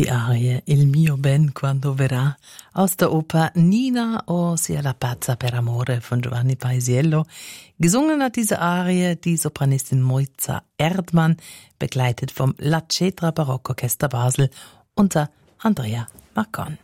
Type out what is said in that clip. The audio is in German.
Die Arie Il mio ben quando verrà aus der Oper Nina o sia la pazza per amore von Giovanni Paisiello. Gesungen hat diese Arie die Sopranistin Mojca Erdmann, begleitet vom La Cetra Barockorchester Basel unter Andrea Marcon.